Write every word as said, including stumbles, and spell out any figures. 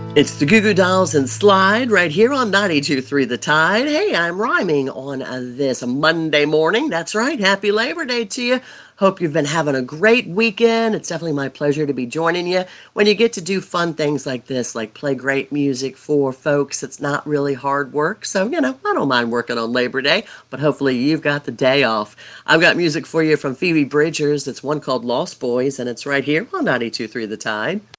It's the Goo Goo Dolls and Slide right here on ninety-two point three The Tide. Hey, I'm rhyming on uh, this Monday morning. That's right. Happy Labor Day to you. Hope you've been having a great weekend. It's definitely my pleasure to be joining you when you get to do fun things like this, like play great music for folks. It's not really hard work. So, you know, I don't mind working on Labor Day, but hopefully you've got the day off. I've got music for you from Phoebe Bridgers. It's one called Lost Boys, and it's right here on ninety-two point three The Tide.